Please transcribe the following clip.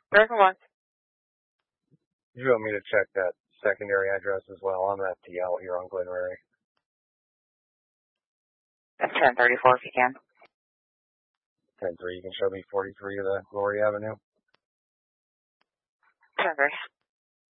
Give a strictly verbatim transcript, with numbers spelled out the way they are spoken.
American One. You want me to check that secondary address as well? I'm at T L here on Glen Rary. That's ten thirty-four if you can. ten three, you can show me forty-three of the Glory Avenue? ten three.